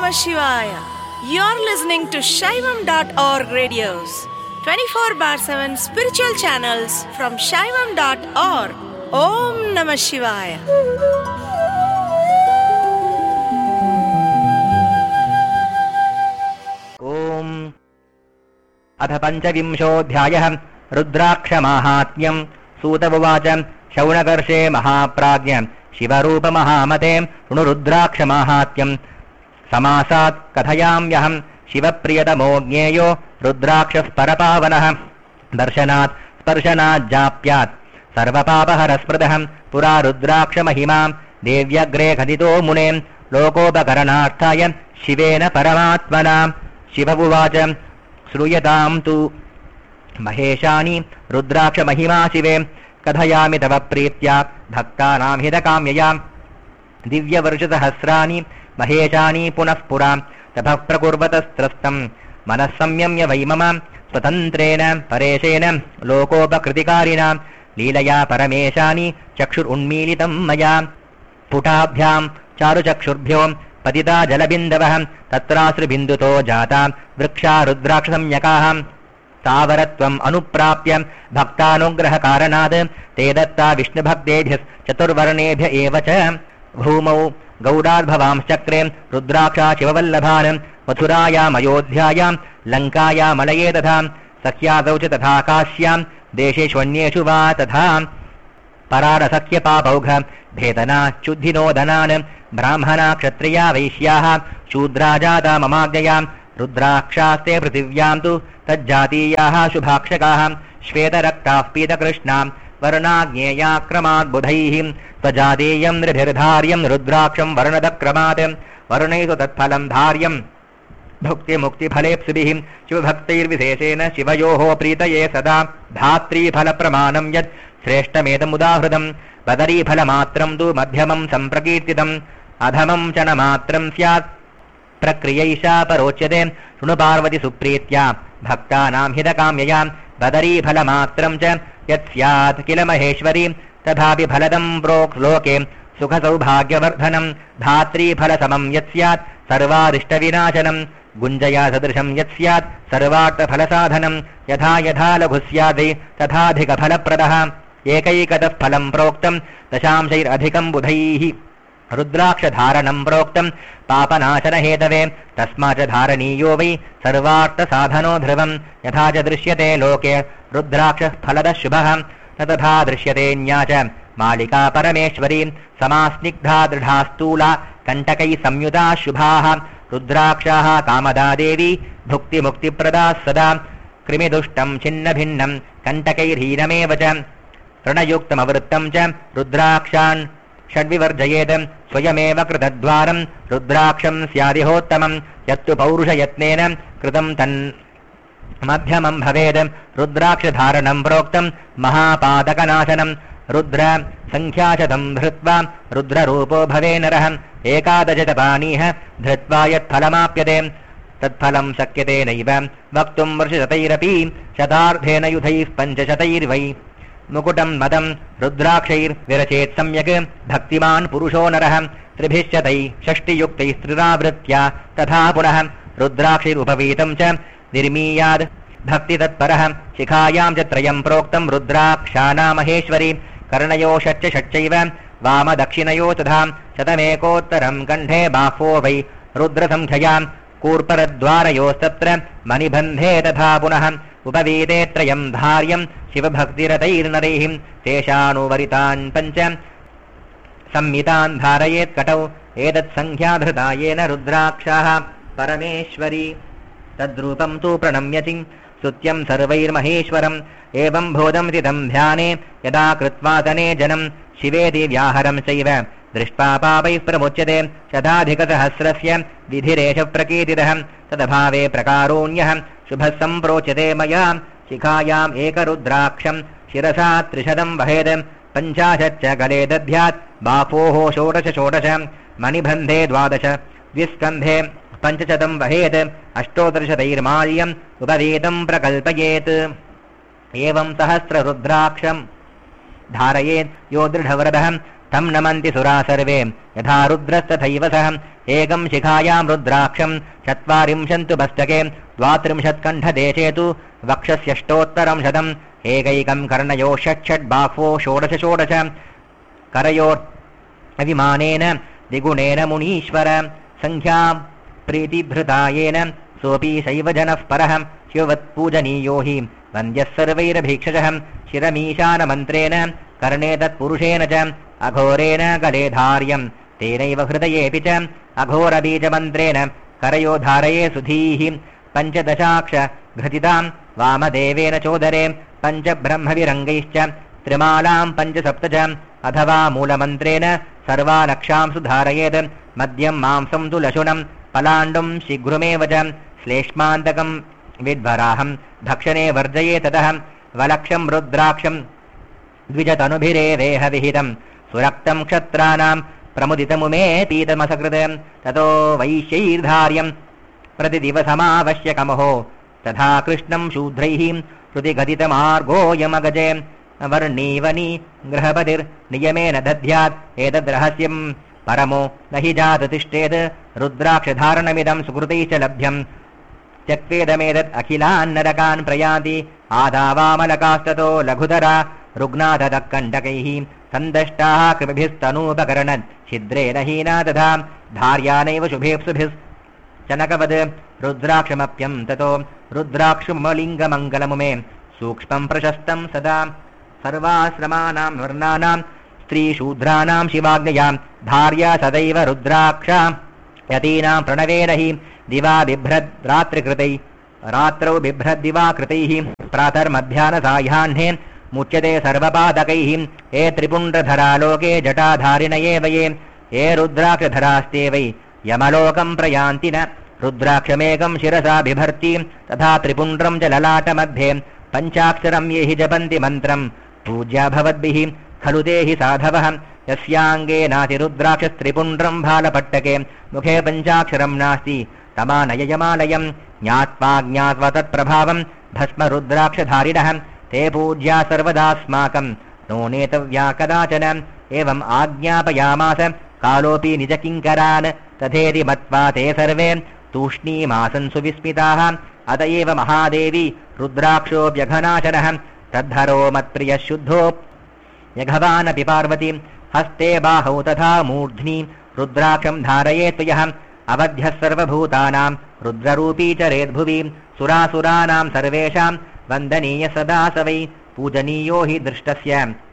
Namah Shivaya. You're listening to Shaivam.org radios, 24/7 spiritual channels from Shaivam.org. Om Namah Shivaya. ओम अथ पंचविंशोऽध्यायः रुद्राक्षमाहात्म्यं। सूत उवाच शौनकर्षे महाप्राज्ञ शिवरूपमहामते शृणु रुद्राक्षमाहात्म्यं। समासात् कथयाम्यहं शिवप्रियतमो ज्ञेयो रुद्राक्षः परपावनः। दर्शनात् स्पर्शनाज्जाप्यात् सर्वपापहरस्मृतः पुरा रुद्राक्षमहिमां देव्यग्रे खदितो मुने लोकोपकरणार्थाय शिवेन परमात्मना। शिव उवाच श्रूयतां तु महेशानि रुद्राक्षमहिमा शिवे। कथयामि तव प्रीत्या भक्तानां हितकाम्यया। दिव्यवर्षसहस्राणि महेशानि पुनः पुरा तपः प्रकुर्वतस्त्रस्तं मनः संयम्य वै मम स्वतन्त्रेण परेशेन लोकोपकृतिकारिणा। लीलया परमेशानि चक्षुरुन्मीलितं मया। पुटाभ्यां चारुचक्षुर्भ्यो पतिता जलबिन्दवः तत्राश्रुबिन्दुतो जाता वृक्षा रुद्राक्षसंज्ञकाः। तावरत्वम् अनुप्राप्य भक्तानुग्रहकारणात् ते दत्ता विष्णुभक्तेभ्यः चतुर्वर्णेभ्य एव च। भूमौ गौडाद्भवांश्चक्रे रुद्राक्षा शिववल्लभान् मथुरायामयोध्यायां लङ्कायामलये तथा सख्यादौ च तथा काश्यां देशेष्वन्येषु वा तथा। परारसख्यपापौघ भेदनाच्युद्धिनोदनान् ब्राह्मणा क्षत्रिया वैश्याः शूद्रा जाता ममाज्ञया। रुद्राक्षास्ते पृथिव्यां तु तज्जातीयाः शुभाक्षकाः श्वेतरक्ताः पीतकृष्णां वर्णाज्ञेयाक्रमाद्बुधैः। स्वजातीयं नृभिर्धार्यं रुद्राक्षं वर्णदक्रमात् वर्णैषु तत्फलं धार्यं भुक्तिमुक्तिफलेप्सुभिः। शिवभक्तैर्विशेषेण शिवयोः प्रीतये सदा धात्रीफलप्रमाणं यत् श्रेष्ठमेतमुदाहृतं। बदरीफलमात्रं तु मध्यमं सम्प्रकीर्तितम् अधमं चणमात्रं स्यात् प्रक्रियैषा परोच्यते। शृणु पार्वती सुप्रीत्या भक्तानां हितकाम्यया। बदरीफलमात्रं च यत् स्यात् किल महेश्वरी तथापि फलदं प्रोक्लोके सुखसौभाग्यवर्धनं। धात्रीफलसमं यत् स्यात् सर्वारिष्टविनाशनं। गुञ्जया सदृशं यत् स्यात् सर्वार्थफलसाधनं। यथा यथा लघु स्यादि तथाधिकफलप्रदः। एकैकतः फलं प्रोक्तं दशांशैरधिकं बुधैः। रुद्राक्षधारणं प्रोक्तं पापनाशनहेतवे तस्माच्च धारणीयो वै सर्वार्थसाधनो ध्रुवं। यथा च दृश्यते लोके रुद्राक्षः फलदः शुभः न तथा दृश्यतेऽन्या च मालिका परमेश्वरी समास्निग्धा दृढा स्थूला कण्टकैः संयुता शुभाः। रुद्राक्षाः कामदा देवी भुक्तिमुक्तिप्रदाः सदा। कृमिदुष्टं छिन्नभिन्नं कण्टकैर्हीनमेव च ऋणयुक्तमवृत्तं च रुद्राक्षान् षड्विवर्जयेत्। स्वयमेव कृतद्वारं रुद्राक्षं स्यादिहोत्तमं यत्तु पौरुषयत्नेन कृतं तन्मध्यमं भवेत्। रुद्राक्षधारणं प्रोक्तं महापातकनाशनं। रुद्र संख्याशतं धृत्वा रुद्ररूपो भवे नरः। एकादशतपानीह धृत्वा यत्फलमाप्यते तत्फलं शक्यते नैव वक्तुं वर्षशतैरपि शतार्धेन युधैः पञ्चशतैर्वै। मुकुटं मदं रुद्राक्षैर्विरचेत् सम्यक् भक्तिमान् पुरुषो नरः। त्रिभिश्चतैः षष्टियुक्तैस्त्रिरावृत्या तथा पुनः रुद्राक्षैरुपवीतं च निर्मीयाद् भक्तितत्परः। शिखायां च त्रयं प्रोक्तं रुद्राक्षानां महेश्वरी। कर्णयो षट् षट्चैव वामदक्षिणयो तथा शतमेकोत्तरं कण्ठे बाह्वो वै रुद्रसंख्यया। कूर्परद्वारयोस्तत्र मणिबन्धे तथा पुनः उपवीते त्रयं धार्यं शिवभक्तिरतैर्नरैः। तेषानुवरितान् पञ्च संहितान् धारयेत् कटौ। एतत्सङ्ख्याधृता येन रुद्राक्षाः परमेश्वरी। तद्रूपं तु प्रणम्यति स्तुत्यं सर्वैर्महेश्वरम्। एवं बोधं स्थितं ध्याने यदा कृत्वासने जनं शिवेति व्याहरं चैव दृष्ट्वा पापैः प्रमुच्यते। शताधिकसहस्रस्य विधिरेष प्रकीर्तितः तदभावे प्रकारोऽन्यः शुभः सम्प्रोच्यते मया। शिखायाम् एकरुद्राक्षं शिरसा 300 वहेत् 50 च गले दध्यात्। बाहोः 16 मणिबन्धे 12 द्विस्कन्धे 500 वहेत् 18 उपवीतं प्रकल्पयेत्। एवं सहस्ररुद्राक्षं धारयेत् यो दृढव्रतः तं नमन्ति सुरा सर्वे यथा रुद्रस्तथैव सः एकं शिखायां रुद्राक्षं 40 मस्तके 32 तु वक्षस्यष्टोत्तरं शतम् एकैकं कर्णयो 6 बाह्वो 16 करयोर्विमानेन द्विगुणेन मुनीश्वर संख्या प्रीतिभृतायेन सोऽपि शैव जनः परः शिववत्पूजनीयो हि वन्द्यः सर्वैरभीक्षजः शिरमीशानमन्त्रेण कर्णे तत्पुरुषेण च अघोरेण गले धार्यं तेनैव हृदयेऽपि च अघोरबीजमन्त्रेण करयो धारये सुधीः 15 घृतितां वामदेवेन चोदरे 5 ब्रह्मविरङ्गैश्च त्रिमालां 5-7 च अथवा मूलमन्त्रेण सर्वानक्षां सुधारयेत् मद्यं मांसं तु लशुनं पलाण्डुं शीघ्रमेव च श्लेष्मान्तकं विद्वराहं भक्षणे वर्जये ततः वलक्षं रुद्राक्षं द्विजतनुभिरेवेह विहितं सुरक्तं क्षत्राणां प्रमुदितमुमे पीतमसकृत ततो वैश्यैर्धार्यं प्रतिदिवसमावश्यकमहो तथा कृष्णं शूद्रैः श्रुतिगदितमार्गोऽयमगजे वर्णीवनी गृहपतिर्नियमेन दध्यात् एतद्रहस्यं परमो न हि जाततिष्ठेत् रुद्राक्षधारणमिदं सुकृतैश्च लभ्यं त्यक्तेदमेतत् अखिलान्नरकान् प्रयान्ति आदावामलकास्ततो लघुधरा रुग्नादतः कण्टकैः सन्दष्टाः कृमिभिस्तनूपकरणत् छिद्रेण हीना तथा धार्यानैव शुभेप्सुभिश्चनकवद् रुद्राक्षमप्यं ततो रुद्राक्षमलिङ्गमङ्गलमुमे सूक्ष्मं प्रशस्तं सदा सर्वाश्रमानां वर्णानां स्त्रीशूद्राणां शिवाज्ञयां धार्या सदैव रुद्राक्षा यतीनां प्रणवेन हि दिवा बिभ्रद्रात्रिकृतैः रात्रौ बिभ्रद्दिवाकृतैः प्रातर्मध्याह्नसायाह्ने मुच्यते सर्वपादकैः ये त्रिपुण्ड्रधरा लोके जटाधारिण एव ये रुद्राक्षधरास्ते वै यमलोकं प्रयान्ति न रुद्राक्षमेकं शिरसा बिभर्ति तथा त्रिपुण्ड्रं च ललाटमध्ये पञ्चाक्षरं ये हि जपन्ति मन्त्रं पूज्या भवद्भिः खलु ते हि साधवः यस्याङ्गे नातिरुद्राक्षस्त्रिपुण्ड्रं भालपट्टके मुखे पञ्चाक्षरं नास्ति तमानययमालयं ज्ञात्वा ज्ञात्वा तत्प्रभावं भस्मरुद्राक्षधारिणः ते पूज्या सर्वदास्माकं नो नेतव्या कदाचन एवम् आज्ञापयामास कालोऽपि निजकिङ्करान् तथेति मत्वा ते सर्वे तूष्णीमासन् सुविस्मिताः अत एव महादेवी रुद्राक्षोऽप्यघनाशनः तद्धरो मत्प्रियः शुद्धो यघवानपि पार्वती हस्ते बाहौ तथा मूर्ध्नि रुद्राक्षं धारयेत् यः अवध्यः सर्वभूतानां रुद्ररूपी चरेद्भुवि सुरासुराणां सर्वेषां वन्दनीय सदा स वै पूजनीयो हि दृष्टस्य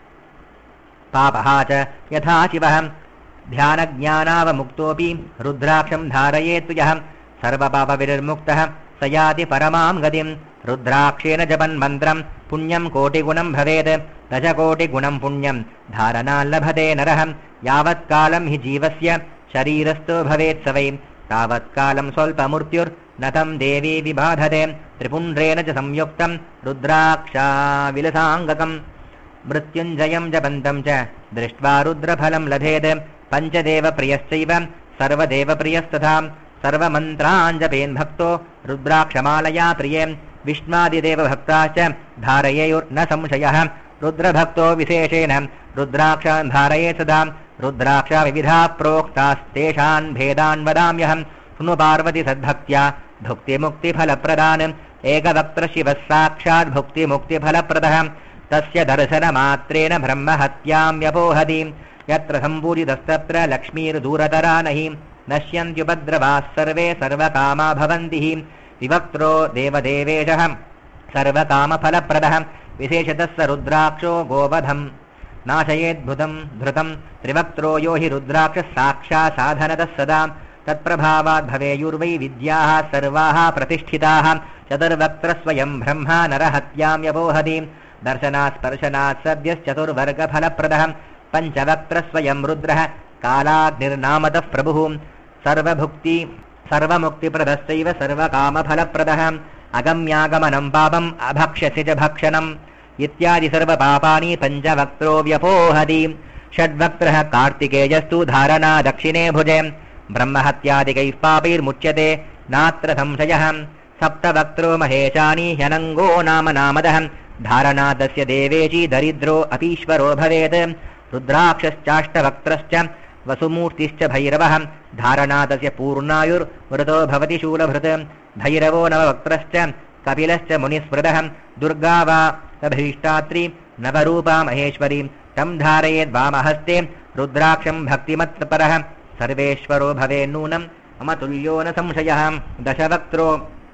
पापः च यथा शिवः ध्यानज्ञानावमुक्तोऽपि रुद्राक्षं धारयेत् यः सर्वपापविनिर्मुक्तः स याति परमां गतिं रुद्राक्षेण जपन् मन्त्रं पुण्यं कोटिगुणं भवेत् दशकोटिगुणं पुण्यं धारणाल्लभते नरः यावत्कालं हि जीवस्य शरीरस्थो भवेत् स वै तावत्कालं स्वल्पमृत्युर्न तं देवी विबाधते त्रिपुण्ड्रेण च संयुक्तं रुद्राक्षाविलसाङ्गकं मृत्युञ्जयं जपन्तं च दृष्ट्वा रुद्रफलं लभेत् पञ्चदेवप्रियश्चैव सर्वदेवप्रियस्तथा सर्वमन्त्राञ्जपेन् भक्तो रुद्राक्षमालया प्रिये विष्णादिदेवभक्ताश्च धारयेयुर्न संशयः रुद्रभक्तो विशेषेण रुद्राक्षान् धारयेत् सदा रुद्राक्षा विविधा प्रोक्तास्तेषान् भेदान् वदाम्यहं शृणु पार्वती सद्भक्त्या भुक्तिमुक्तिफलप्रदान् एकवक्त्र शिवः साक्षात् भुक्तिमुक्तिफलप्रदः तस्य दर्शनमात्रेण ब्रह्महत्यां व्यपोहति यत्र सम्पूजितस्तत्र लक्ष्मीर्दूरतरा नहि नश्यन्त्युपद्रवाः सर्वे सर्वकामा भवन्ति विवक्त्रो देवदेवेशः सर्वकामफलप्रदः विशेषतः स रुद्राक्षो गोवधं नाशयेद्भुतं धृतं त्रिवक्त्रो यो हि रुद्राक्षः साक्षात् साधनतः सदा तत्प्रभावात् भवेयुर्वै विद्याः सर्वाः प्रतिष्ठिताः चतुर्वक्त्रस्वयं ब्रह्मा नरहत्यां व्यपोहति दर्शनात् स्पर्शनात् सद्यश्चतुर्वर्गफलप्रदः पञ्चवक्त्रस्वयं रुद्रः कालाग्निर्नामतः प्रभुः सर्वमुक्तिप्रदश्चैव सर्वकामफलप्रदः अगम्यागमनं पापम् अभक्ष्यसि च भक्षणम् इत्यादि सर्वपापानि पञ्चवक्त्रो व्यपोहति षड्वक्त्रः कार्तिकेयस्तु धारणा दक्षिणे भुजे ब्रह्महत्यादिकैः पापैर्मुच्यते नात्र संशयः सप्तवक्त्रो महेशानि ह्यनङ्गो नाम नामदः धारणा तस्य देवेशी दरिद्रो अपीश्वरो भवेत् रुद्राक्षश्चाष्टवक्त्रश्च वसुमूर्तिश्च भैरवः धारणा तस्य पूर्णायुर्मृतो भवति शूलभृत् भैरवो नववक्त्रश्च कपिलश्च मुनिस्मृतः दुर्गा वा तभीष्टात्री नवरूपा महेश्वरी तं धारयेद् वामहस्ते रुद्राक्षं भक्तिमत्परः सर्वेश्वरो भवेन्नूनं मम तुल्यो न संशयः दशवक्त्रो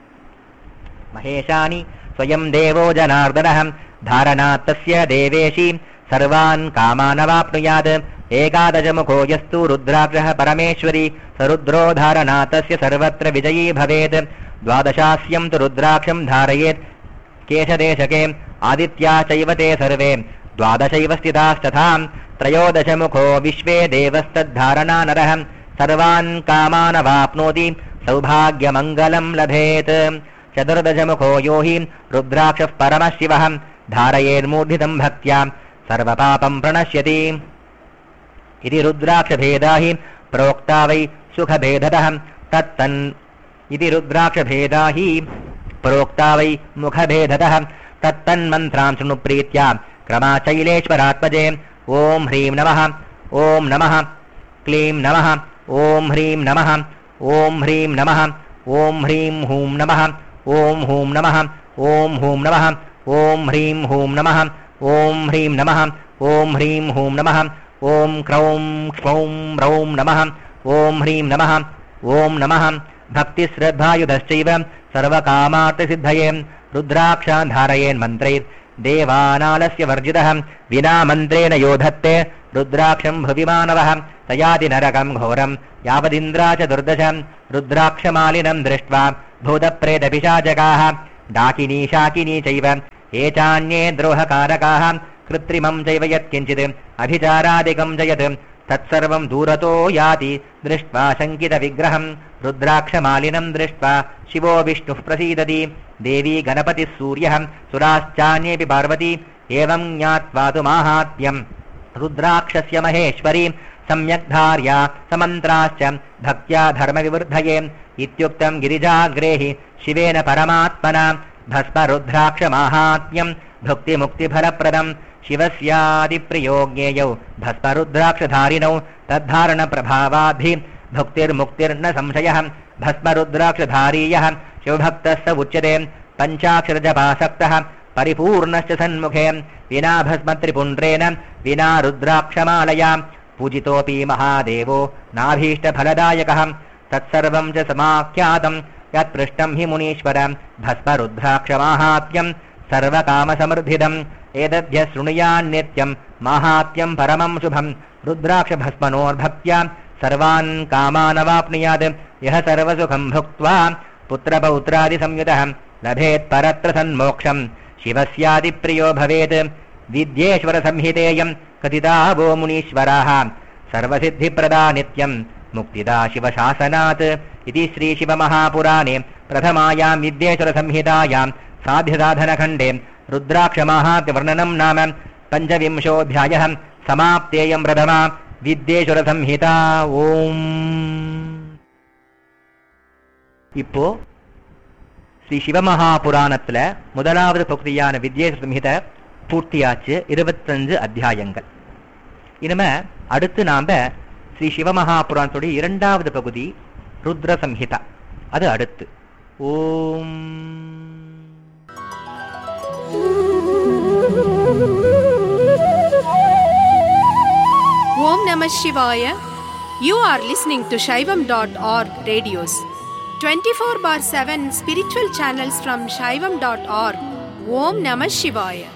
महेशानि स्वयं देवो जनार्दनः धारणात् तस्य देवेशी सर्वान् कामानवाप्नुयात् एकादशमुखो यस्तु रुद्राक्षः परमेश्वरी स रुद्रो धारणात् तस्य सर्वत्र विजयी भवेत् द्वादशास्यं तु रुद्राक्षं धारयेत् केशदेशके आदित्याश्चैव ते सर्वे द्वादशैव स्थितास्तथा त्रयोदशमुखो विश्वे देवस्तद्धारणा नरः सर्वान् कामानवाप्नोति सौभाग्यमङ्गलं लभेत् चतुर्दशमुखो यो हि रुद्राक्षः परमशिवः धारयेन्मूर्धितं भक्त्या सर्वपापं प्रणश्यति इति रुद्राक्षभेदा हि प्रोक्ता वै सुखभेदतः तत्तन् इति रुद्राक्षभेदा हि प्रोक्ता वै मुखभेदतः तत्तन्मन्त्रां शृणु प्रीत्या क्रमाचैलेश्वरात्मजे ॐ ह्रीं नमः ॐ नमः क्लीं नमः ॐ ह्रीं नमः ॐ ह्रीं नमः ॐ ह्रीं हूं नमः ॐ हूं नमः ॐ हूं नमः ॐ ह्रीं हूं नमः ॐ ह्रीं नमः ॐ ह्रीं हूं नमः ॐ क्रौं क्ष्मौं रौं नमः ॐ ह्रीं नमः ॐ नमः भक्तिश्रद्धायुधश्चैव सर्वकामार्थसिद्धये रुद्राक्षान् धारयेन्मन्त्रैर्देवानालस्य वर्जितः विना मन्त्रेण यो धत्ते रुद्राक्षं भुवि मानवः तयाति नरकं घोरं यावदिन्द्रा च दुर्दश रुद्राक्षमालिनं दृष्ट्वा भूतप्रेतपिशाचकाः डाकिनी शाकिनी चैव ये चान्ये द्रोहकारकाः कृत्रिमं चैव यत्किञ्चित् अभिचारादिकं च यत् तत्सर्वं दूरतो याति दृष्ट्वा शङ्कितविग्रहं रुद्राक्षमालिनं दृष्ट्वा शिवो विष्णुः प्रसीदति देवी गणपतिः सूर्यः सुराश्चान्येऽपि पार्वती एवं ज्ञात्वा तु माहात्म्यं रुद्राक्षस्य महेश्वरी सम्यग्धार्या समन्त्राश्च भक्त्या धर्मविवृद्धये इत्युक्तं गिरिजाग्रेहि शिवेन परमात्मना भस्मरुद्राक्षमाहात्म्यं भुक्तिमुक्तिफलप्रदं शिवस्यादिप्रियो ज्ञेयौ भस्मरुद्राक्षधारिणौ तद्धारणप्रभावाद्धि भुक्तिर्मुक्तिर्न संशयः भस्मरुद्राक्षधारीयः शिवभक्तः स उच्यते पञ्चाक्षरजपासक्तः परिपूर्णश्च सन्मुखे विना भस्मत्रिपुण्ड्रेण विना रुद्राक्षमालया पूजितोऽपि महादेवो नाभीष्टफलदायकः तत्सर्वं च समाख्यातं यत्पृष्टं हि मुनीश्वर भस्मरुद्राक्षमाहात्म्यं सर्वकामसमृद्धिदम् एतद्य शृणुयान्नित्यं माहात्म्यं परमं शुभं रुद्राक्षभस्मनोर्भक्त्या सर्वान् कामानवाप्नुयात् यः सर्वसुखं भुक्त्वा पुत्रपौत्रादिसंयुतः लभेत् परत्र सन्मोक्षं शिवस्यादिप्रियो भवेत् विद्येश्वरसंहितेयं कथिता वो मुनीश्वराः सर्वसिद्धिप्रदा नित्यं मुक्तिदा शिवशासनात् इति श्रीशिवमहापुराणे प्रथमायां विद्येश्वरसंहितायां साध्यसाधनखण्डे रुद्राक्षमाहात्म्यवर्णनं नाम 25ोऽध्यायः समाप्तेयं प्रथमा विद्येश्वरसंहिता ஓம். இப்போ ஸ்ரீ சிவமகாபுராணத்துல முதலாவது பகுதியான வித்யேஸ்வர சம்ஹிதை பூர்த்தியாச்சு. 25 அத்தியாயங்கள். இனிமே அடுத்து நாம ஸ்ரீ சிவமகாபுராணத்துடைய இரண்டாவது பகுதி ருத்ர சம்ஹிதா, அது அடுத்து. ஓம். Om Namah Shivaya. You are listening to Shaivam.org radios. 24/7 spiritual channels from Shaivam.org. Om Namah Shivaya.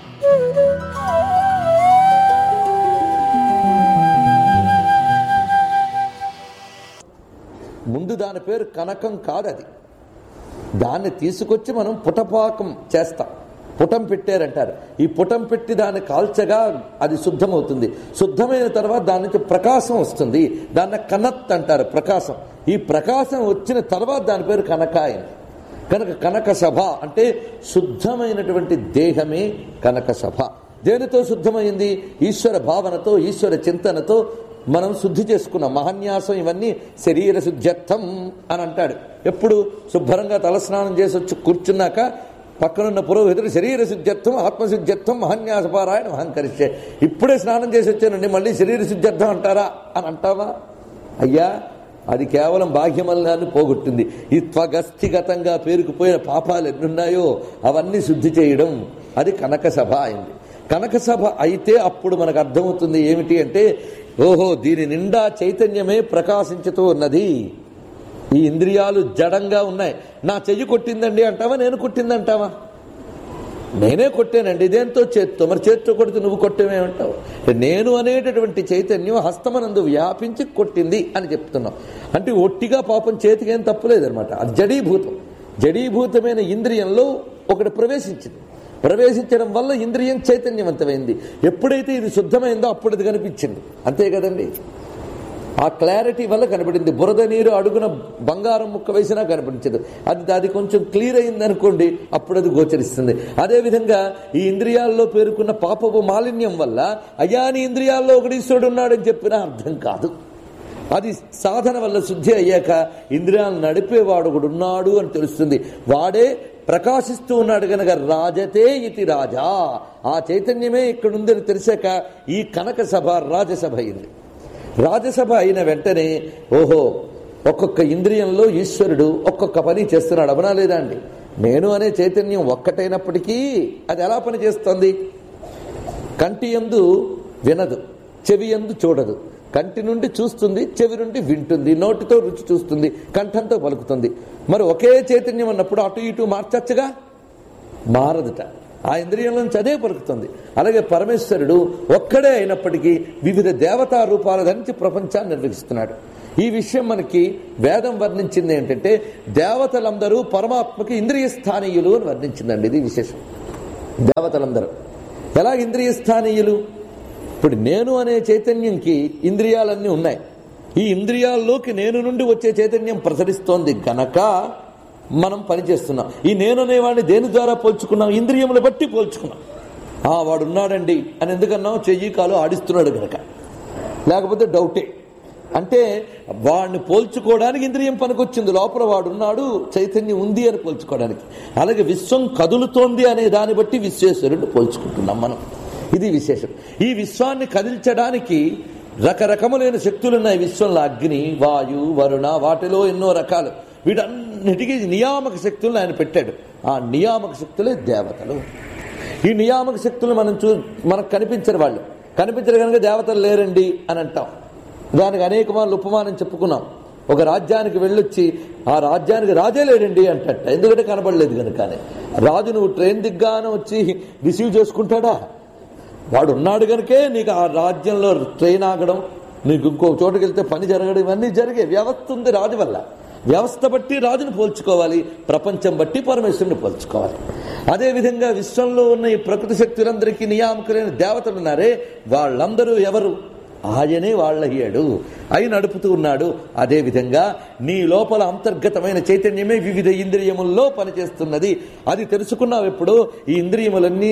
ముందు దాని పేరు కనకం కాదు, అది దాన్ని తీసుకొచ్చి మనం పుటపాకం చేస్తాం. పుటం పెట్టారంటారు. ఈ పుటం పెట్టి దాన్ని కాల్చగా అది శుద్ధమవుతుంది. శుద్ధమైన తర్వాత దాని నుంచి ప్రకాశం వస్తుంది. దాన్ని కనత్ అంటారు, ప్రకాశం. ఈ ప్రకాశం వచ్చిన తర్వాత దాని పేరు కనక అయింది. కనుక కనక సభ అంటే శుద్ధమైనటువంటి దేహమే కనక సభ. దేనితో శుద్ధమైంది? ఈశ్వర భావనతో, ఈశ్వర చింతనతో మనం శుద్ధి చేసుకున్నాం. మహాన్యాసం ఇవన్నీ శరీర శుద్ధ్యర్థం అని అంటాడు. ఎప్పుడు శుభ్రంగా తలస్నానం చేసి వచ్చి కూర్చున్నాక పక్కనున్న పురోహితుడు శరీర శుద్ధ్యర్థం ఆత్మశుద్ధ్యర్థం మహాన్యాసపారాయణ అహంకరిస్తే, ఇప్పుడే స్నానం చేసి వచ్చానండి మళ్ళీ శరీర శుద్ధ్యర్థం అంటారా అని అంటావా? అయ్యా, అది కేవలం బాహ్యమల్లాన్ని పోగొట్టింది. ఈ త్వగస్థిగతంగా పేరుకుపోయిన పాపాలు ఎన్నున్నాయో అవన్నీ శుద్ధి చేయడం, అది కనక సభ అయింది. కనక సభ అయితే అప్పుడు మనకు అర్థమవుతుంది ఏమిటి అంటే, ఓహో దీని నిండా చైతన్యమే ప్రకాశించుతూ ఉన్నది. ఈ ఇంద్రియాలు జడంగా ఉన్నాయి. నా చెయ్యి కొట్టిందండి అంటావా, నేను కొట్టిందంటావా? నేనే కొట్టానండి. ఇదేంతో చేత్తో, మరి చేత్తో కొడితే నువ్వు కొట్టేమేమంటావు? నేను అనేటటువంటి చైతన్యం హస్తమనందు వ్యాపించి కొట్టింది అని చెప్తున్నావు. అంటే ఒట్టిగా పాపం చేతికి ఏం తప్పులేదనమాట. అది జడీభూతం. జడీభూతమైన ఇంద్రియంలో ఒకటి ప్రవేశించింది. ప్రవేశించడం వల్ల ఇంద్రియం చైతన్యవంతమైంది. ఎప్పుడైతే ఇది శుద్ధమైందో అప్పుడు అది కనిపించింది. అంతే కదండి. ఆ క్లారిటీ వల్ల కనబడింది. బురద నీరు అడుగున బంగారం ముక్క వేసినా కనిపించదు. అది కొంచెం క్లియర్ అయిందనుకోండి, అప్పుడు అది గోచరిస్తుంది. అదేవిధంగా ఈ ఇంద్రియాల్లో పేరుకున్న పాపపు మాలిన్యం వల్ల అయాని ఇంద్రియాల్లో ఒకటి ఈశ్వరుడు ఉన్నాడని చెప్పినా అర్థం కాదు. అది సాధన వల్ల శుద్ధి అయ్యాక ఇంద్రియాలను నడిపేవాడు ఒకడు ఉన్నాడు అని తెలుస్తుంది. వాడే ప్రకాశిస్తూ ఉన్నాడు కనుక రాజతే ఇతి రాజా, ఆ చైతన్యమే ఇక్కడుందని తెలిసాక ఈ కనక సభ రాజసభ అయింది. రాజసభ అయిన వెంటనే ఓహో ఒక్కొక్క ఇంద్రియంలో ఈశ్వరుడు ఒక్కొక్క పని చేస్తున్నాడు. అవనా లేదా అండి? నేను అనే చైతన్యం ఒక్కటైనప్పటికీ అది ఎలా పని చేస్తుంది? కంటి యందు వినదు, చెవి యందు చూడదు. కంటి నుండి చూస్తుంది, చెవి నుండి వింటుంది, నోటితో రుచి చూస్తుంది, కంఠంతో పలుకుతుంది. మరి ఒకే చైతన్యం అన్నప్పుడు అటు ఇటు మార్చచ్చుగా? మారదుట. ఆ ఇంద్రియం నుంచి అదే పలుకుతుంది. అలాగే పరమేశ్వరుడు ఒక్కడే అయినప్పటికీ వివిధ దేవతా రూపాల ధరించి ప్రపంచాన్ని నిర్వహిస్తున్నాడు. ఈ విషయం మనకి వేదం వర్ణించింది ఏంటంటే, దేవతలందరూ పరమాత్మకి ఇంద్రియ స్థానీయులు అని వర్ణించిందండి. ఇది విశేషం. దేవతలందరూ ఎలా ఇంద్రియ స్థానీయులు? ఇప్పుడు నేను అనే చైతన్యంకి ఇంద్రియాలన్నీ ఉన్నాయి. ఈ ఇంద్రియాల్లోకి నేను నుండి వచ్చే చైతన్యం ప్రసరిస్తోంది గనక మనం పనిచేస్తున్నాం. ఈ నేను అనేవాడిని దేని ద్వారా పోల్చుకున్నాం? ఇంద్రియములు బట్టి పోల్చుకున్నాం. వాడున్నాడండి అని ఎందుకన్నాం? చెయ్యి కాలు ఆడిస్తున్నాడు గనక. లేకపోతే డౌటే. అంటే వాడిని పోల్చుకోవడానికి ఇంద్రియం పనికొచ్చింది. లోపల వాడున్నాడు, చైతన్యం ఉంది అని పోల్చుకోవడానికి. అలాగే విశ్వం కదులుతోంది అనే దాన్ని బట్టి విశ్వేశ్వరుడిని పోల్చుకుంటున్నాం మనం. ఇది విశేషం. ఈ విశ్వాన్ని కదిల్చడానికి రకరకములైన శక్తులున్నాయి విశ్వంలో. అగ్ని, వాయు, వరుణ, వాటిలో ఎన్నో రకాలు. వీటన్నిటికీ నియామక శక్తులను ఆయన పెట్టాడు. ఆ నియామక శక్తులే దేవతలు. ఈ నియామక శక్తులు మనకు కనిపించరు. వాళ్ళు కనిపించరు కనుక దేవతలు లేరండి అని అంటాం. దానికి అనేక మార్లు ఉపమానం చెప్పుకున్నాం. ఒక రాజ్యానికి వెళ్ళొచ్చి ఆ రాజ్యానికి రాజే లేడండి అంటట. ఎందుకంటే కనబడలేదు కనుక. రాజు నువ్వు ట్రైన్ దిగ్గానే వచ్చి రిసీవ్ చేసుకుంటాడా? వాడు ఉన్నాడు కనుకే నీకు ఆ రాజ్యంలో ట్రైన్ ఆగడం, నీకు ఇంకో చోటుకి వెళ్తే పని జరగడం, ఇవన్నీ జరిగే వ్యవస్థ ఉంది రాజు వల్ల. వ్యవస్థ బట్టి రాజును పోల్చుకోవాలి, ప్రపంచం బట్టి పరమేశ్వరుని పోల్చుకోవాలి. అదేవిధంగా విశ్వంలో ఉన్న ఈ ప్రకృతి శక్తులందరికీ నియామకులైన దేవతలు ఉన్నారే, వాళ్ళందరూ ఎవరు? ఆయనే వాళ్ళయ్యాడు, అయి నడుపుతూ ఉన్నాడు. అదేవిధంగా నీ లోపల అంతర్గతమైన చైతన్యమే వివిధ ఇంద్రియముల్లో పనిచేస్తున్నది. అది తెలుసుకున్నావు ఎప్పుడు? ఈ ఇంద్రియములన్నీ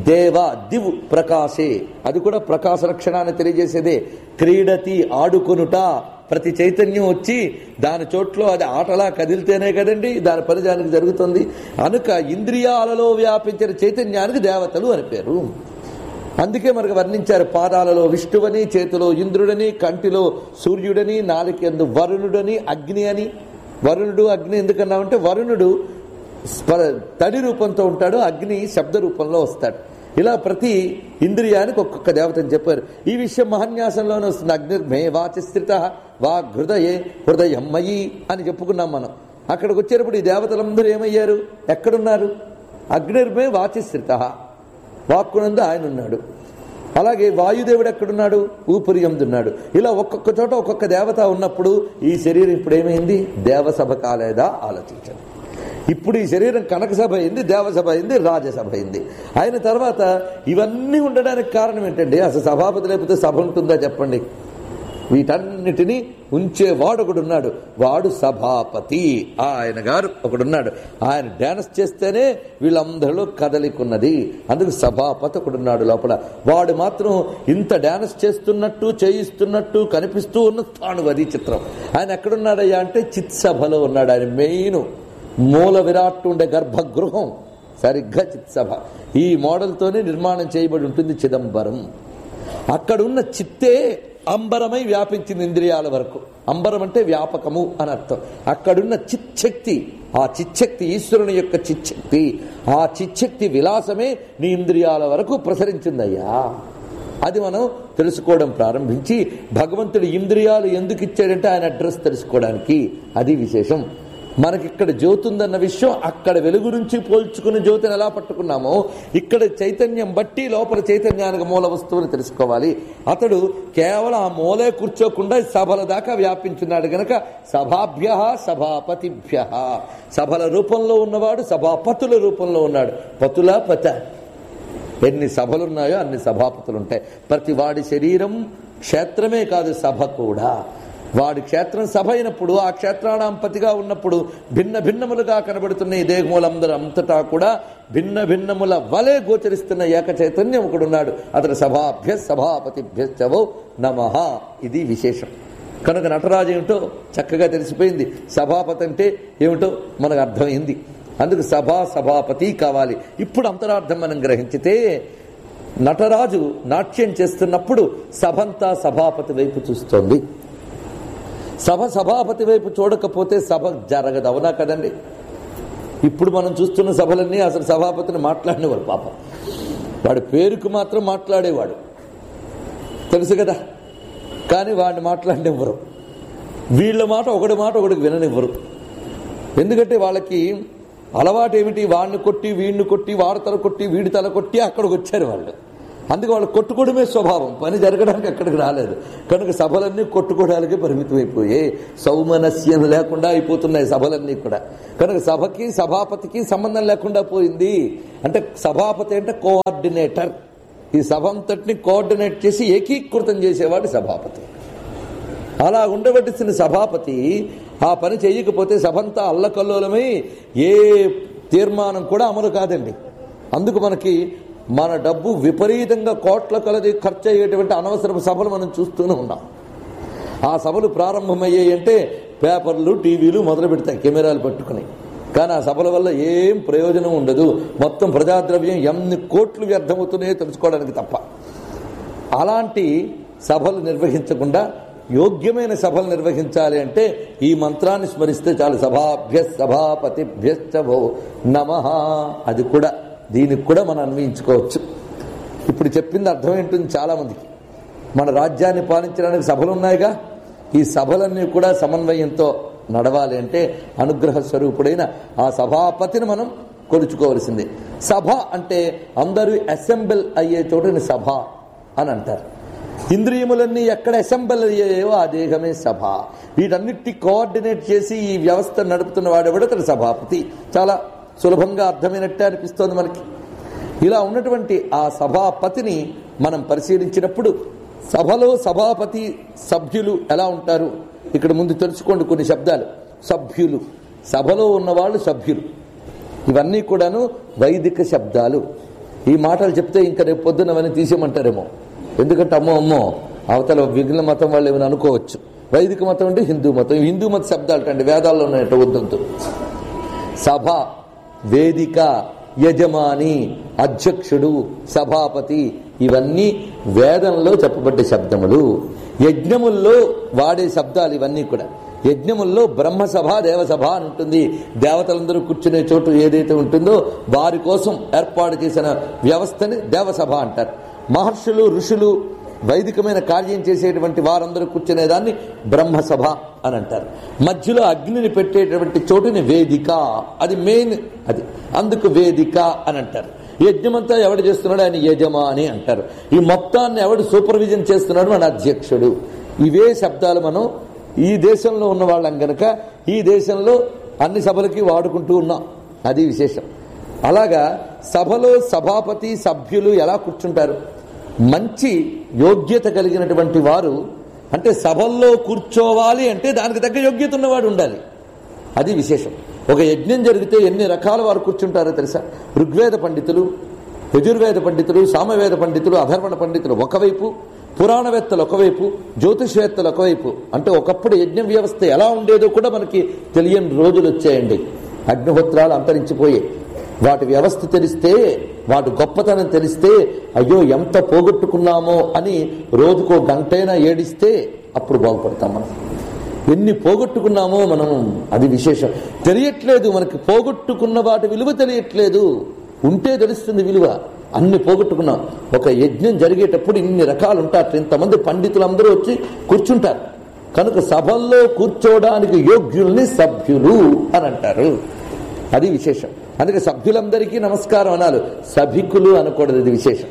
దివు ప్రకాశే, అది కూడా ప్రకాశ లక్షణాన్ని తెలియజేసేదే. క్రీడతి, ఆడుకొనుట. ప్రతి చైతన్యం వచ్చి దాని చోట్లో అది ఆటలా కదిలితేనే కదండి దాని పని దానికి జరుగుతుంది. అనుక ఇంద్రియాలలో వ్యాపించిన చైతన్యానికి దేవతలు అని పేరు. అందుకే మనకు వర్ణించారు. పాదాలలో విష్ణువని, చేతిలో ఇంద్రుడని, కంటిలో సూర్యుడని, నాలుకెందు వరుణుడని, అగ్ని అని. వరుణుడు అగ్ని ఎందుకన్నామంటే వరుణుడు తడి రూపంతో ఉంటాడు, అగ్ని శబ్ద రూపంలో వస్తాడు. ఇలా ప్రతి ఇంద్రియానికి ఒక్కొక్క దేవతని చెప్పారు. ఈ విషయం మహాన్యాసంలోనే వస్తుంది. అగ్నిర్మే వాచిస్థిత వాగ్హృదయే హృదయం మయి అని చెప్పుకున్నాం మనం. అక్కడికి వచ్చేటప్పుడు ఈ దేవతలందరూ ఏమయ్యారు? ఎక్కడున్నారు? అగ్నిర్మే వాచిస్థిత, వాక్కునందు ఆయన ఉన్నాడు. అలాగే వాయుదేవుడు ఎక్కడున్నాడు? ఊపిరి యందు ఉన్నాడు. ఇలా ఒక్కొక్క చోట ఒక్కొక్క దేవత ఉన్నప్పుడు ఈ శరీరం ఇప్పుడు ఏమైంది? దేవసభ కాలేదా ఆలోచించండి. ఇప్పుడు ఈ శరీరం కనక సభ అయింది, దేవసభ అయింది, రాజసభ అయింది. అయిన తర్వాత ఇవన్నీ ఉండడానికి కారణం ఏంటండి? అసలు సభాపతి లేకపోతే సభ ఉంటుందా చెప్పండి? వీటన్నిటినీ ఉంచేవాడు ఒకడున్నాడు, వాడు సభాపతి. ఆయన గారు ఒకడున్నాడు. ఆయన డాన్స్ చేస్తేనే వీళ్ళందరిలో కదలికున్నది. అందుకు సభాపతి ఒకడున్నాడు లోపల. వాడు మాత్రం ఇంత డాన్స్ చేస్తున్నట్టు, చేయిస్తున్నట్టు కనిపిస్తూ ఉన్న స్థాను. అది చిత్రం. ఆయన ఎక్కడున్నాడయ్యా అంటే చిత్సభలో ఉన్నాడు. ఆయన మెయిన్ మూల విరాట్ ఉండే గర్భగృహం సరిగ్గా చిత్సభ ఈ మోడల్తోనే నిర్మాణం చేయబడి ఉంటుంది చిదంబరం. అక్కడున్న చిత్తే అంబరమై వ్యాపించింది ఇంద్రియాల వరకు. అంబరం అంటే వ్యాపకము అని అర్థం. అక్కడున్న చిచ్చక్తి, ఆ చిచ్చక్తి ఈశ్వరుని యొక్క చిచ్చక్తి, ఆ చిచ్చక్తి విలాసమే నీ ఇంద్రియాల వరకు ప్రసరించిందయ్యా. అది మనం తెలుసుకోవడం ప్రారంభించి భగవంతుడి ఇంద్రియాలు ఎందుకు ఇచ్చాడంటే ఆయన అడ్రస్ తెలుసుకోవడానికి. అది విశేషం. మనకిక్కడ జ్యోతి ఉందన్న విషయం అక్కడ వెలుగు నుంచి పోల్చుకుని జ్యోతిని ఎలా పట్టుకున్నామో ఇక్కడ చైతన్యం బట్టి లోపల చైతన్యానికి మూల వస్తువుని తెలుసుకోవాలి. అతడు కేవలం ఆ మూలే కూర్చోకుండా సభల దాకా వ్యాపించున్నాడు గనక సభాభ్య సభాపతిభ్య, సభల రూపంలో ఉన్నవాడు సభాపతుల రూపంలో ఉన్నాడు. పతుల పత ఎన్ని సభలున్నాయో అన్ని సభాపతులుంటాయి. ప్రతి వాడి శరీరం క్షేత్రమే కాదు, సభ కూడా. వాడి క్షేత్రం సభ అయినప్పుడు ఆ క్షేత్రానాంపతిగా ఉన్నప్పుడు భిన్న భిన్నములుగా కనబడుతున్న ఈ దేహములందరూ అంతటా కూడా భిన్న భిన్నముల వలె గోచరిస్తున్న ఏక చైతన్యం ఒకడున్నాడు. అతడు సభాభ్య సభాపతిభ్యశ్చవో నమః. ఇది విశేషం. కనుక నటరాజు ఏమిటో చక్కగా తెలిసిపోయింది, సభాపతి అంటే ఏమిటో మనకు అర్థమైంది. అందుకు సభాపతి కావాలి. ఇప్పుడు అంతరార్థం మనం గ్రహించితే నటరాజు నాట్యం చేస్తున్నప్పుడు సభంతా సభాపతి వైపు చూస్తోంది. సభాపతి వైపు చూడకపోతే సభ జరగదు, అవునా కదండి? ఇప్పుడు మనం చూస్తున్న సభలన్నీ అసలు సభాపతిని మాట్లాడినవాడు పాపం. వాడి పేరుకు మాత్రం మాట్లాడేవాడు తెలుసు కదా, కానీ వాడిని మాట్లాడినివ్వరు. వీళ్ళ మాట ఒకడికి విననివ్వరు. ఎందుకంటే వాళ్ళకి అలవాటు ఏమిటి, వాడిని కొట్టి వీడిని కొట్టి వాడి తల కొట్టి వీడి తల కొట్టి అక్కడికి వచ్చారు వాళ్ళు. అందుకే వాళ్ళు కొట్టుకోవడమే స్వభావం, పని జరగడానికి అక్కడికి రాలేదు. కనుక సభలన్నీ కొట్టుకోవడానికే పరిమితం అయిపోయాయి. సౌమనస్యం లేకుండా అయిపోతున్నాయి సభలన్నీ కూడా. కనుక సభకి సభాపతికి సంబంధం లేకుండా పోయింది. అంటే సభాపతి అంటే కోఆర్డినేటర్. ఈ సభ అంతటిని కోఆర్డినేట్ చేసి ఏకీకృతం చేసేవాడు సభాపతి. అలా ఉండవలసిన సభాపతి ఆ పని చేయకపోతే సభంతా అల్లకల్లోలమై ఏ తీర్మానం కూడా అమలు కాదండి. అందుకు మనకి మన డబ్బు విపరీతంగా కోట్ల కొలది ఖర్చు అయ్యేటువంటి అనవసరపు సభలు మనం చూస్తూనే ఉన్నాం. ఆ సభలు ప్రారంభమయ్యాయి అంటే పేపర్లు టీవీలు మొదలు పెడతాయి కెమెరాలు పట్టుకుని. కానీ ఆ సభల వల్ల ఏం ప్రయోజనం ఉండదు. మొత్తం ప్రజాద్రవ్యం ఎన్ని కోట్లు వ్యర్థమవుతున్నాయో తెలుసుకోవడానికి తప్ప. అలాంటి సభలు నిర్వహించకుండా యోగ్యమైన సభలు నిర్వహించాలి అంటే ఈ మంత్రాన్ని స్మరిస్తే చాలు. సభాభ్య సభాపతిభ్యశ్చవో నమః. అది కూడా దీనికి కూడా మనం అన్వయించుకోవచ్చు. ఇప్పుడు చెప్పింది అర్థం ఏంటుంది చాలా మందికి. మన రాజ్యాన్ని పాలించడానికి సభలు ఉన్నాయిగా, ఈ సభలన్నీ కూడా సమన్వయంతో నడవాలి అంటే అనుగ్రహ స్వరూపుడైన ఆ సభాపతిని మనం కొలుచుకోవలసిందే. సభ అంటే అందరూ అసెంబ్ల్ అయ్యే చోటుని సభ అని అంటారు. ఇంద్రియములన్నీ ఎక్కడ అసెంబ్ల్ అయ్యాయో ఆ దేహమే సభ. వీటన్నిటి కోఆర్డినేట్ చేసి ఈ వ్యవస్థ నడుపుతున్న వాడెవడో అతడు సభాపతి. చాలా సులభంగా అర్థమైనట్టే అనిపిస్తోంది మనకి. ఇలా ఉన్నటువంటి ఆ సభాపతిని మనం పరిశీలించినప్పుడు సభలో సభాపతి సభ్యులు ఎలా ఉంటారు ఇక్కడ ముందు తెలుసుకోండి. కొన్ని శబ్దాలు. సభ్యులు, సభలో ఉన్నవాళ్ళు సభ్యులు, ఇవన్నీ కూడాను వైదిక శబ్దాలు. ఈ మాటలు చెప్తే ఇంకా రేపు పొద్దునవన్నీ తీసేయమంటారేమో. ఎందుకంటే అమ్మో అవతల విఘ్న మతం వాళ్ళు ఏమైనా అనుకోవచ్చు. వైదిక మతం అంటే హిందూ మతం. హిందూ మత శబ్దాలు అంటే వేదాల్లో ఉన్నట్టు వద్దు. సభ, వేదిక, యజమాని, అధ్యక్షుడు, సభాపతి ఇవన్నీ వేదంలో చెప్పబడ్డ శబ్దములు. యజ్ఞముల్లో వాడే శబ్దాలు ఇవన్నీ కూడా. యజ్ఞముల్లో బ్రహ్మసభ దేవసభ అని ఉంటుంది. దేవతలందరూ కూర్చునే చోటు ఏదైతే ఉంటుందో వారి కోసం ఏర్పాటు చేసిన వ్యవస్థని దేవసభ అంటారు. మహర్షులు ఋషులు వైదికమైన కార్యం చేసేటువంటి వారందరూ కూర్చునేదాన్ని బ్రహ్మసభ అని అంటారు. మధ్యలో అగ్నిని పెట్టేటువంటి చోటుని వేదిక, అది మెయిన్. అది అందుకు వేదిక అని అంటారు. యజ్ఞమంతా ఎవడు చేస్తున్నాడు ఆయన యజమాని అంటారు. ఈ మొత్తాన్ని ఎవడు సూపర్విజన్ చేస్తున్నాడు మన అధ్యక్షుడు. ఇవే శబ్దాలు మనం ఈ దేశంలో ఉన్న వాళ్ళం గనక ఈ దేశంలో అన్ని సభలకి వాడుకుంటూ ఉన్నాం. అది విశేషం. అలాగా సభలో సభాపతి సభ్యులు ఎలా కూర్చుంటారు? మంచి యోగ్యత కలిగినటువంటి వారు, అంటే సభల్లో కూర్చోవాలి అంటే దానికి తగ్గ యోగ్యత ఉన్నవాడు ఉండాలి. అది విశేషం. ఒక యజ్ఞం జరిగితే ఎన్ని రకాల వారు కూర్చుంటారో తెలుసా? ఋగ్వేద పండితులు, యజుర్వేద పండితులు, సామవేద పండితులు, అధర్వణ పండితులు ఒకవైపు, పురాణవేత్తలు ఒకవైపు, జ్యోతిషవేత్తలు ఒకవైపు. అంటే ఒకప్పుడు యజ్ఞ వ్యవస్థ ఎలా ఉండేదో కూడా మనకి తెలియని రోజులు వచ్చాయండి. అగ్నిహోత్రాలు అంతరించిపోయాయి. వాటి వ్యవస్థ తెలిస్తే, వాటి గొప్పతనం తెలిస్తే, అయ్యో ఎంత పోగొట్టుకున్నామో అని రోజుకో గంటైనా ఏడిస్తే అప్పుడు బాగుపడతాం మనం. ఎన్ని పోగొట్టుకున్నామో మనం, అది విశేషం. తెలియట్లేదు మనకి, పోగొట్టుకున్న వాటి విలువ తెలియట్లేదు. ఉంటే తెలుస్తుంది విలువ. అన్ని పోగొట్టుకున్నాం. ఒక యజ్ఞం జరిగేటప్పుడు ఇన్ని రకాలు ఉంటారు, ఇంతమంది పండితులందరూ వచ్చి కూర్చుంటారు కనుక సభల్లో కూర్చోవడానికి యోగ్యుల్ని సభ్యులు అని అంటారు. అది విశేషం. అందుకే సభ్యులందరికీ నమస్కారం అనాలి, సభికులు అనకూడదు. ఇది విశేషం.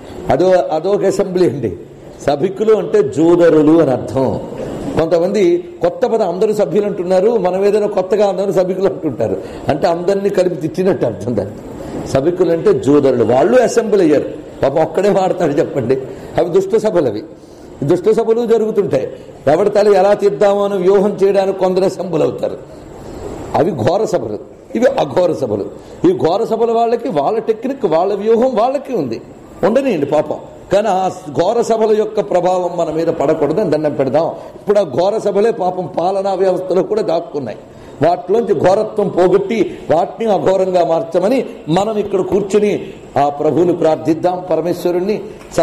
అదొక అసెంబ్లీ అండి. సభికులు అంటే జూదరులు అని అర్థం. కొంతమంది కొత్త పదం, అందరూ సభ్యులు అంటున్నారు, మనం ఏదైనా కొత్తగా అందరూ సభికులు అంటుంటారు, అంటే అందరినీ కలిపి తిట్టినట్టు అర్థం. దాన్ని సభికులు అంటే జూదరులు. వాళ్ళు అసెంబ్లీ అయ్యారు, పాపం ఒక్కడే వాడతాడు చెప్పండి. అవి దుష్ట సభలు. అవి దుష్ట సభలు జరుగుతుంటాయి. ఎవరి తల ఎలా తీద్దామో అని వ్యూహం చేయడానికి కొందరు అసెంబ్లీ అవుతారు. అవి ఘోర సభలు, ఇవి అఘోర సభలు. ఈ ఘోర సభల వాళ్ళకి వాళ్ళ టెక్నిక్, వాళ్ళ వ్యూహం వాళ్ళకి ఉంది, ఉండనియండి పాపం. కానీ ఆ ఘోర సభల యొక్క ప్రభావం మన మీద పడకూడదని దండం పెడదాం. ఇప్పుడు ఆ ఘోర సభలే పాపం పాలనా వ్యవస్థలో కూడా దాక్కున్నాయి. వాటిలోంచి ఘోరత్వం పోగొట్టి వాటిని అఘోరంగా మార్చమని మనం ఇక్కడ కూర్చుని ఆ ప్రభువుని ప్రార్థిద్దాం, పరమేశ్వరుణ్ణి.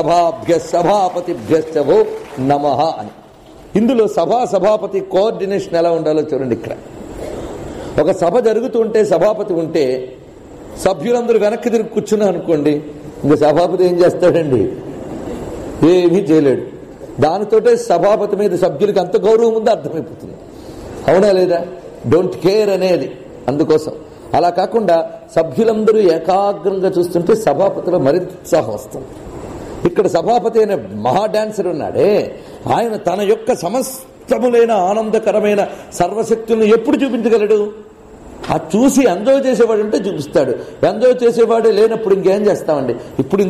సభాపతిభ్యశ్చవో నమః అని. ఇందులో సభాపతి కోఆర్డినేషన్ ఎలా ఉండాలో చూడండి. ఇక్కడ ఒక సభ జరుగుతుంటే సభాపతి ఉంటే సభ్యులందరూ వెనక్కి తిరిగి కూర్చున్నా అనుకోండి, ఇంకా సభాపతి ఏం చేస్తాడండి? ఏమీ చేయలేడు. దానితోటే సభాపతి మీద సభ్యులకి అంత గౌరవం ఉందో అర్థమైపోతుంది. అవునా లేదా? డోంట్ కేర్ అనేది. అందుకోసం అలా కాకుండా సభ్యులందరూ ఏకాగ్రంగా చూస్తుంటే సభాపతిలో మరింత ఉత్సాహం వస్తుంది. ఇక్కడ సభాపతి అయిన మహా డాన్సర్ ఉన్నాడే, ఆయన తన యొక్క సమస్తములైన ఆనందకరమైన సర్వశక్తులను ఎప్పుడు చూపించగలడు? ఆ చూసి ఎంజాయ్ చేసేవాడు అంటే చూపిస్తాడు. ఎంజాయ్ చేసేవాడే లేనప్పుడు ఇంకేం చేస్తామండి? ఇప్పుడు